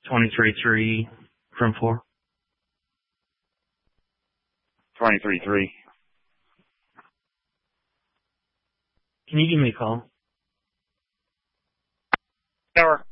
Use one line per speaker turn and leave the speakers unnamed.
23-3 from 4.
23-3.
Can you give me a call?
Tower.